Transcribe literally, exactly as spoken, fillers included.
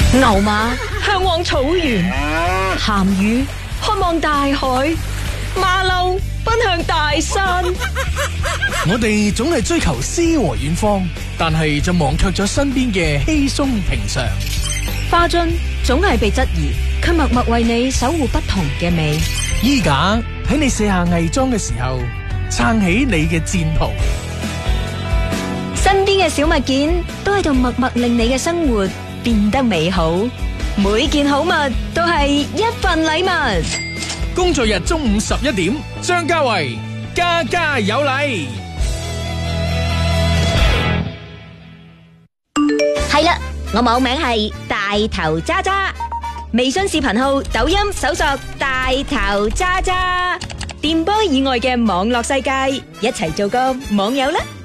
牛馬向往草原，鹹魚渴望大海，馬騮奔向大山。 我哋總係追求詩和遠方，但係就忘卻咗身邊嘅稀鬆平常。 花樽總係被質疑，卻默默為你守護不同嘅美。 衣架喺你卸下偽裝嘅時候，撐起你嘅戰袍。 身邊嘅小物件都喺度默默令你嘅生活變得美好。每件好物都係一份禮物。 工作日中午十一點，張家維家家有禮。 係啦，我網名係大頭渣渣，微信視頻號、抖音搜索大頭渣渣，電波以外嘅網絡世界，一齊做個網友啦！